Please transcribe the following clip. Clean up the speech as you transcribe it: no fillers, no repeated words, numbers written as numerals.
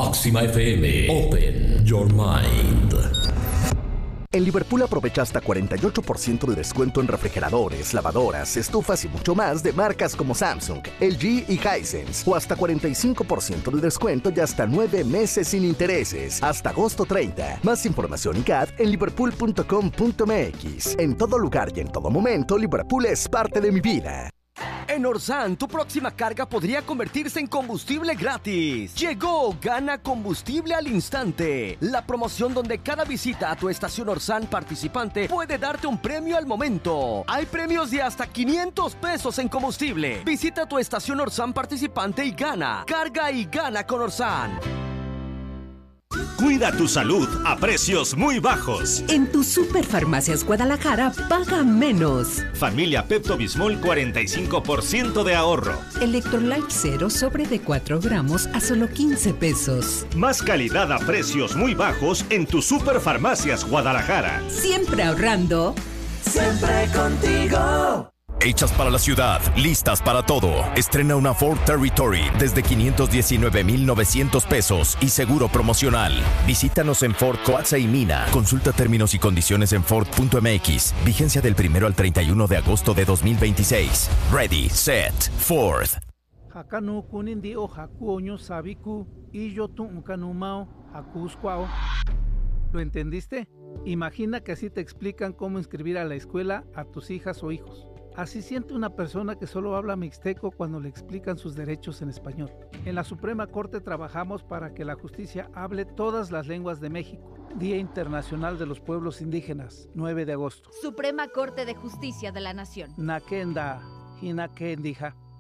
Máxima FM. Open your mind. En Liverpool aprovecha hasta 48% de descuento en refrigeradores, lavadoras, estufas y mucho más de marcas como Samsung, LG y Hisense. O hasta 45% de descuento y hasta 9 meses sin intereses. Hasta agosto 30. Más información y CAD en liverpool.com.mx. En todo lugar y en todo momento, Liverpool es parte de mi vida. En Orsan, tu próxima carga podría convertirse en combustible gratis. Llegó Gana Combustible al Instante, la promoción donde cada visita a tu estación Orsan participante puede darte un premio al momento. Hay premios de hasta 500 pesos en combustible. Visita tu estación Orsan participante y gana. Carga y gana con Orsan. Cuida tu salud a precios muy bajos. En tu Superfarmacias Guadalajara, paga menos. Familia Pepto-Bismol, 45% de ahorro. Electrolyte Zero sobre de 4 gramos a solo 15 pesos. Más calidad a precios muy bajos en tu Superfarmacias Guadalajara. Siempre ahorrando. Siempre contigo. Hechas para la ciudad, listas para todo. Estrena una Ford Territory desde 519,900 pesos y seguro promocional. Visítanos en Ford Coatza y Mina. Consulta términos y condiciones en Ford.mx. Vigencia del 1 al 31 de agosto de 2026. Ready, set, Ford. Hakanu kunindi o hakuoño sabiku y yo tu unkanumao hakuskwao. ¿Lo entendiste? Imagina que así te explican cómo inscribir a la escuela a tus hijas o hijos. Así siente una persona que solo habla mixteco cuando le explican sus derechos en español. En la Suprema Corte trabajamos para que la justicia hable todas las lenguas de México. Día Internacional de los Pueblos Indígenas, 9 de agosto. Suprema Corte de Justicia de la Nación. Nakenda, Hinakendija.